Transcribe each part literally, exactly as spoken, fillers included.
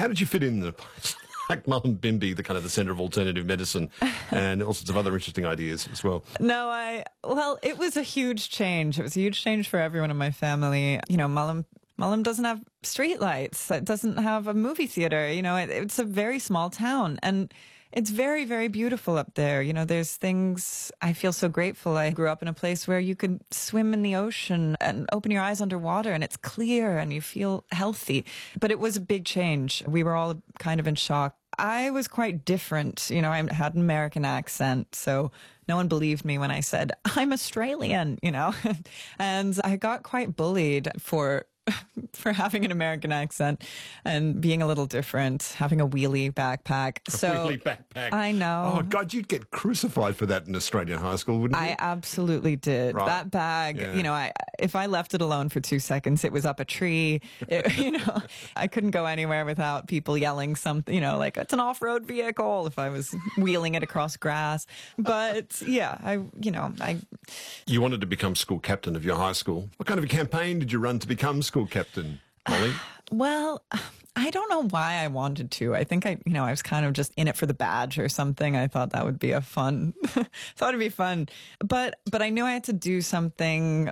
How did you fit in the place like Mullumbimby, the kind of the centre of alternative medicine, and all sorts of other interesting ideas as well? No, I, well, it was a huge change. It was a huge change for everyone in my family. You know, Mullum, Mullum doesn't have streetlights. It doesn't have a movie theater. You know, it, it's a very small town. And it's very, very beautiful up there. You know, there's things, I feel so grateful. I grew up in a place where you could swim in the ocean and open your eyes underwater and it's clear and you feel healthy. But it was a big change. We were all kind of in shock. I was quite different. You know, I had an American accent, so no one believed me when I said, I'm Australian, you know, and I got quite bullied for for having an American accent and being a little different, having a wheelie backpack. A so wheelie backpack. I know. Oh, God, you'd get crucified for that in Australian high school, wouldn't you? I absolutely did. Right. That bag, Yeah. you know, I if I left it alone for two seconds, it was up a tree. It, you know, I couldn't go anywhere without people yelling something, you know, like, it's an off-road vehicle if I was wheeling it across grass. But yeah, I, you know, I... You wanted to become school captain of your high school. What kind of a campaign did you run to become school captain, Molly? Well, I don't know why I wanted to. I think I, you know, I was kind of just in it for the badge or something. I thought that would be a fun, thought it'd be fun. But, but I knew I had to do something.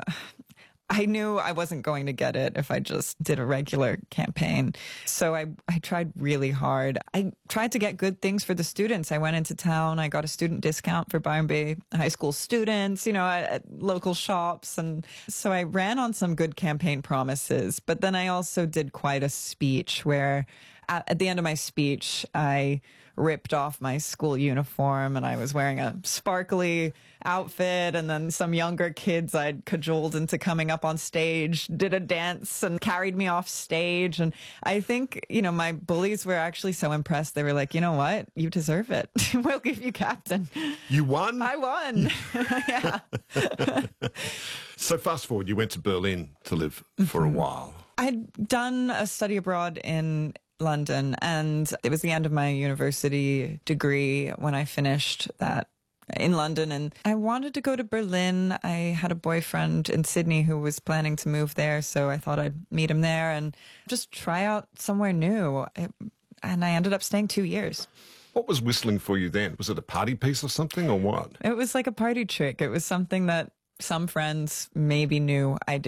I knew I wasn't going to get it if I just did a regular campaign. So I, I tried really hard. I tried to get good things for the students. I went into town. I got a student discount for Byron Bay high school students, you know, at, at local shops. And so I ran on some good campaign promises. But then I also did quite a speech where at, at the end of my speech, I ripped off my school uniform and I was wearing a sparkly outfit, and then some younger kids I'd cajoled into coming up on stage did a dance and carried me off stage. And I think, you know, my bullies were actually so impressed. They were like, you know what? You deserve it. We'll give you captain. You won? I won. Yeah. So fast forward, you went to Berlin to live for a while. I'd done a study abroad in London, and it was the end of my university degree when I finished that in London, and I wanted to go to Berlin. I had a boyfriend in Sydney who was planning to move there, so I thought I'd meet him there and just try out somewhere new. It, and I ended up staying two years. What was whistling for you then? Was it a party piece or something, or what? It was like a party trick. It was something that some friends maybe knew I did.